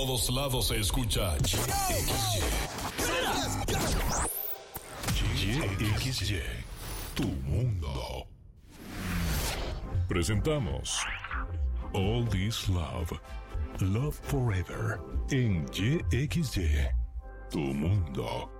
todos lados se escucha XY, tu mundo. Presentamos All This Love, Love Forever, en YXY, tu mundo.